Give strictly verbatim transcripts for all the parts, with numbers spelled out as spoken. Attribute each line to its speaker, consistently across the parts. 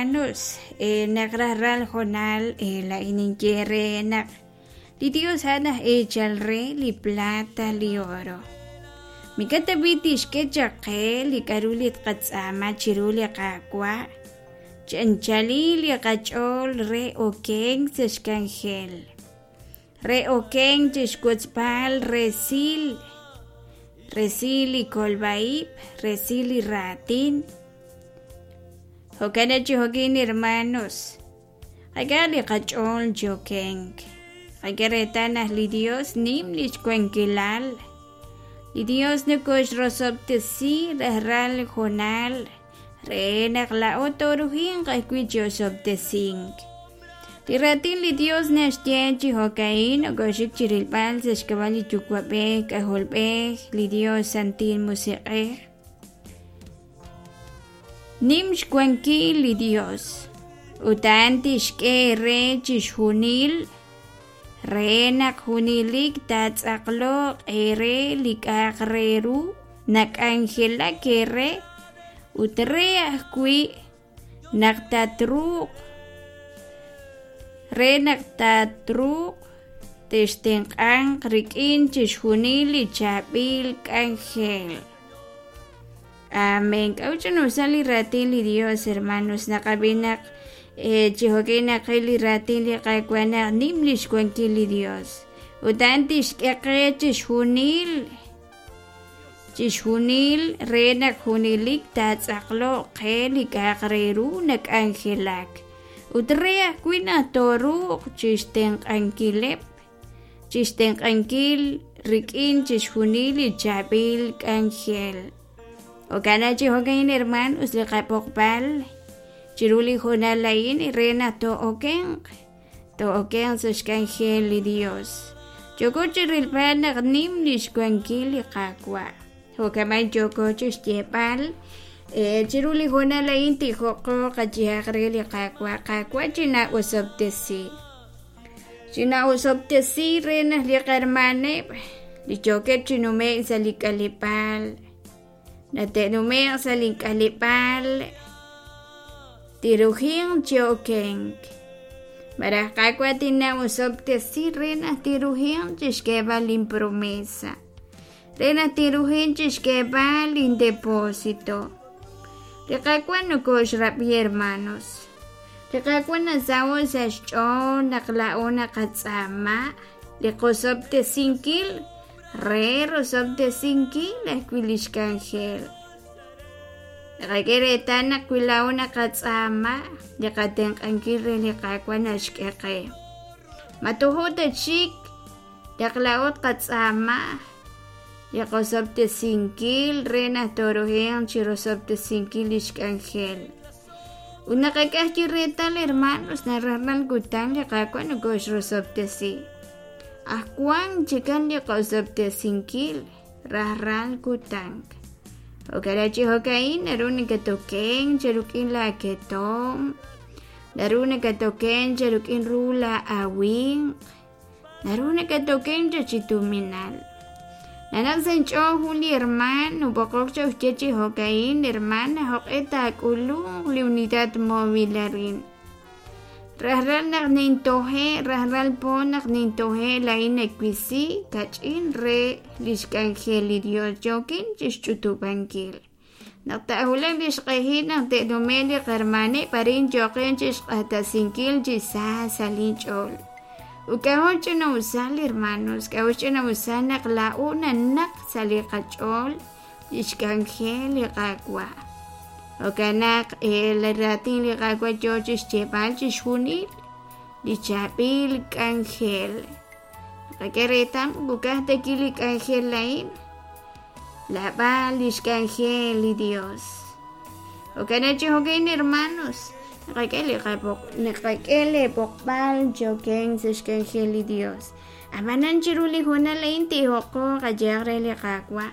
Speaker 1: hermanos, eh, nagraral jonal, eh, la ininquiere, na, li Dios hana hecha el rey, li plata, li oro. Mi katabitish que chaque, li carulit katsama, chiruli kakwa, chanchali, li kachol, re okeng, seskangel. Re okeng, chishkutzpal, resil, resil y colbaib, resil y ratin. Hokana chihokin hermanos, agali kachol jokeng, agaretanas li Dios nim lich cuenquilal, li Dios ne kosh rosobtesi, ral jonal, reenak la otoruhin kakwicho sobtesing. Li ratin li Dios ne ashtien chihokain, ogoshik chirilpal, seskabali chukwabek, aholbek, li Dios santin musiqeh. Nimsh kwanki li Dios, utantish ke re chish hunil, renak hunilik tatzaklo ere likakreru, nak angela kere, utre akwi, nak tatruk, re nak tatruk, teshteng ang rikin chish hunili chabil kangel. Amén. Caucho no sali ratil y Dios, hermanos, nakabinak, eh, chihokina kili ratil y kakwana, nimlish kwankili Dios. Utantish kake chishunil, chishunil, renak hunilik, tatzaklo, keli kakreru, nak angelak. Utrea kwina toruk, chisteng ankilep, chisteng ankil, rikin chishunil y chabil angel. O kana chihokain hermanos le kapokpal, chiruli jonalain y rena to okeng, to okeng sashkangel y Dios. Choko chirilpal nagnim lishkwankil y kakwa. Hokamay choko chistiepal, chiruli jonalain tihoko kachihakrel y kakwa, kakwa china usoptesi. China usoptesi rena likarmane, lichoke chinume salikalipal. Na tenumeo sa lingkalipal, tiruhin jokeng. Marakakwa tinawusok te si rena tiruhin chishkeba lin promesa. Rena tiruhin chishkeba lin depósito. Rekakwa no kosh rapi hermanos. Rekakwa na zawo sa shon naklao na katsama. Rekosop te sinkil. Re rosob de sinki la kwilishkangel. Regereta na kwilaw na katsama, yakateng angkire li kakwana shkeke. Matuho de chik, yaklaot katsama, yakosob de sinkil, re na torohean chirosob de sinkil ishkangel. Una kakahchireta hermanos na ranal gutan yakakwana gosh rosob de si. Akuang chikan dia kausap te singkil, rahral kutang. Okarachi hokain, naruni katokeng, charukin la ketom, naruni katokeng, charukin rula awing, naruni katokeng, chachituminal. Nanak sencho huli herman, ubokok chow chechi hokain, herman, hok etak ulung, li unidad mobilarin. Rahral nak nintohe, rahral po nak nintohe lain ekwisi, kachin re lishkangel Dios jokin chishchutubangil. Nak tahulang lishkahin nak tenumeli karmane parin jokin chishkatasinkil jisa salinchol. Ukahocho na usal hermanos, kahocho na usal nak launa nak salikachol, lishkangel kakwa. Okanak el ratin li kakwa chochis chepal chishunil li chapil kangel. Kakeretam bukah tekili kangel lain. La balis kangel li Dios. Okana chihokin hermanos. Nakakele kapok nakakele pokpal chokeng sis kangel li Dios. Amanan chiruli huna lain tihoko kajagre li kakwa.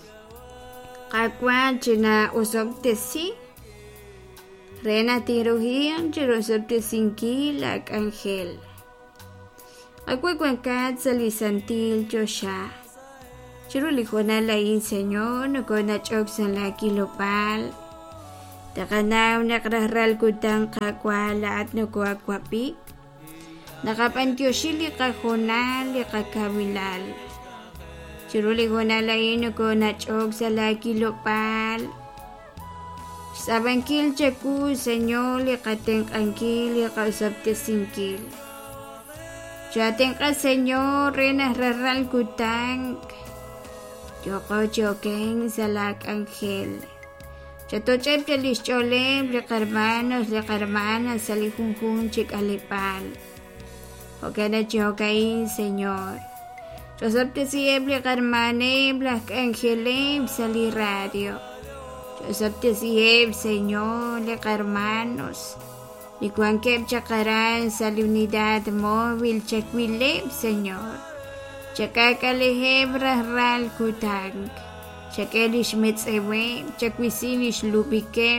Speaker 1: Kakwa china usok tesi. Rena tiruhian chirosop tesinki lak angel. Akwa kwankat sa lisantil Josha. Chiruli huna lain senyo no kona chok sa laki lopal. Takanaw nakrahral kutang kakwala at nagwakwapik. Nakapantyoshili kahonal y kakawilal. Chiruli honalayin ko na chog sa laki lopal. Sabangkil chaku senyol y kateng angkil y kausap tesingkil. Chateng ka senyor rena raral kutang. Yoko chokeng sa lak angkil. Chato chep chalis cholem le hermanos le hermanas salihunjun chik alipal. Okena chokain señor. Josep te sieble hermanem las angelem sali radio. Josep te sieb señor le hermanos. Ni cuan kep chakaran sali unidad móvil chakwilem señor. Chakakalehem ral kutang. Chakelish metzewe, chakwisilish lupike.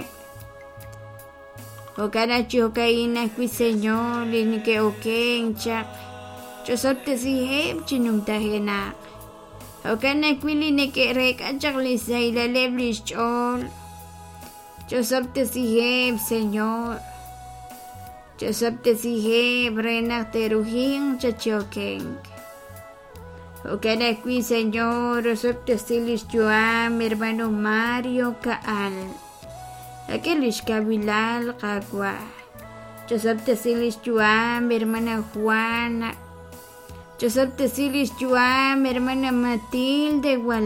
Speaker 1: Okana chokaina kwiseñor, linike okeng chak. Chosop te siheb chinum tahenak. Okana kwilinike reka chak lisay laleblish chol. Chosop te siheb, señor. Chosop te siheb, renak teruhing chachokeng. Okana qui señor, sop te silis Joam, hermano Mario Kaal. Aquelis kabilal kagwa. Josep te silis Joam, hermana Juana. Josep te silis Joam, hermana Matilde Gual.